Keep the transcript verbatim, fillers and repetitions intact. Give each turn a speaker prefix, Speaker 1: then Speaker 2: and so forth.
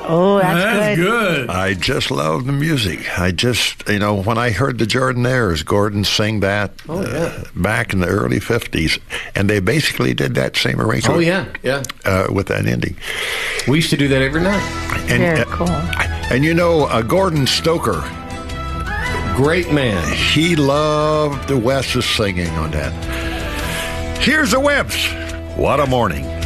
Speaker 1: Oh, that's,
Speaker 2: that's
Speaker 1: good.
Speaker 2: good.
Speaker 3: I just love the music. I just, you know, when I heard the Jordanaires, Gordon sing that
Speaker 4: oh, yeah.
Speaker 3: uh, back in the early fifties, and they basically did that same arrangement.
Speaker 4: Oh, yeah, yeah.
Speaker 3: Uh, with that ending.
Speaker 4: We used to do that every night.
Speaker 3: And,
Speaker 1: Very
Speaker 3: uh,
Speaker 1: cool.
Speaker 3: And you know, uh, Gordon Stoker,
Speaker 4: great man.
Speaker 3: He loved the Wes's singing on that. Here's the Webbs. What a morning.